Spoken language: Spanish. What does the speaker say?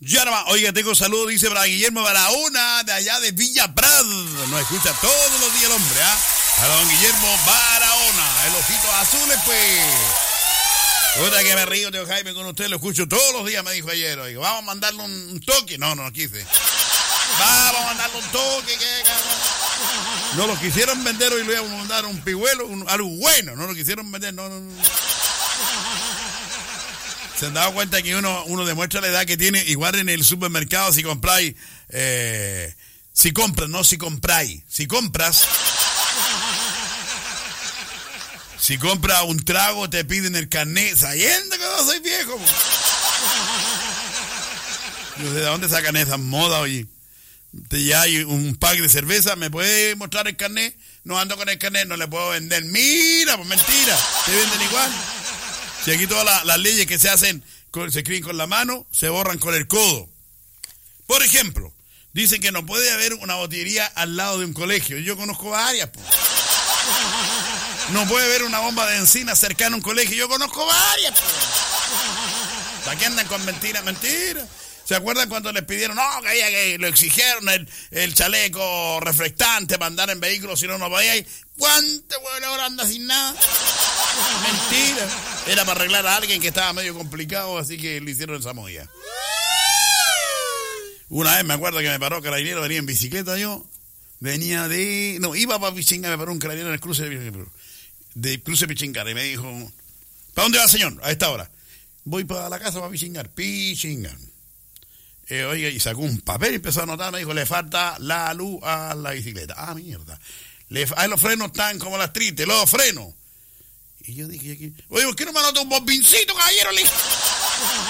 Ya nomás, oiga, tengo saludos, dice para Guillermo Barahona, de allá de Villa Prad. Nos escucha todos los días el hombre, ¿ah? A don Guillermo Barahona, el ojitos azules, pues. Otra que me río, tío Jaime, con usted, lo escucho todos los días, me dijo ayer. Oiga, vamos a mandarle un toque. No quise. Vamos a mandarle un toque. No lo quisieron vender, hoy le íbamos a mandar un pihuelo, algo bueno. No lo quisieron vender, no. Se han dado cuenta que uno demuestra la edad que tiene, igual en el supermercado, si compráis, si compras, no si compráis. Si compras un trago, te piden el carnet, sabiendo que no soy viejo. ¿De dónde sacan esas modas, oye? Ya hay un pack de cerveza, ¿me puede mostrar el carnet? No ando con el carnet, no le puedo vender. Mira, pues mentira, te venden igual. Si aquí todas las leyes que se hacen, se escriben con la mano, se borran con el codo. Por ejemplo, dicen que no puede haber una botillería al lado de un colegio. Yo conozco varias, pues. No puede haber una bomba de encina cercana a un colegio. Yo conozco varias, pues. ¿Para qué andan con mentiras? ¿Se acuerdan cuando les pidieron, que lo exigieron, el chaleco reflectante para andar en vehículos si no podía ir? ¿Cuánto bueno ahora anda sin nada? Mentira. Era para arreglar a alguien que estaba medio complicado, así que le hicieron esa movida. Una vez me acuerdo que me paró carabinero, venía en bicicleta yo, iba para Pichingar, me paró un carabinero en el cruce de Pichingar y me dijo, ¿para dónde va, señor? A esta hora. Voy para la casa para Pichingar. Oiga, y sacó un papel y empezó a anotar, me dijo, le falta la luz a la bicicleta. Ah, mierda. Los frenos están como las tristes, los frenos. Y yo dije, oye, ¿por qué no me anota un bombincito, caballero?